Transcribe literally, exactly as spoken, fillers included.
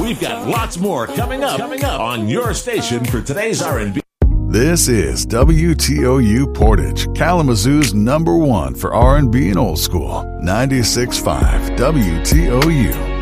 We've got lots more coming up, coming up on your station for today's R and B. This is W T O U Portage, Kalamazoo's number one for R and B and old school. ninety-six point five W T O U.